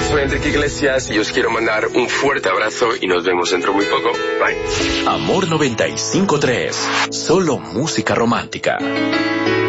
soy Enrique Iglesias y os quiero mandar un fuerte abrazo y nos vemos dentro muy poco. Bye. Amor 95.3. Solo música romántica.